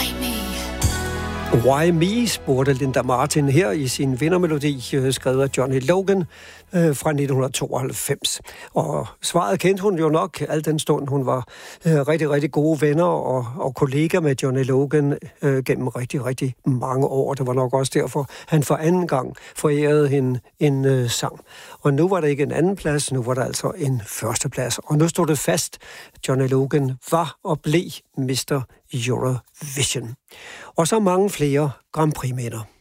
Why Me, spurgte Linda Martin her i sin vindermelodi, skrevet af Johnny Logan fra 1992. Og svaret kendte hun jo nok, al den stund hun var rigtig, rigtig gode venner og kollega med Johnny Logan gennem rigtig, rigtig mange år. Det var nok også derfor, han for anden gang forærede hende en sang. Og nu var det ikke en anden plads, nu var det altså en første plads. Og nu stod det fast, Johnny Logan var og blev Mr. Eurovision. Og så mange flere Grand Prix-vinder.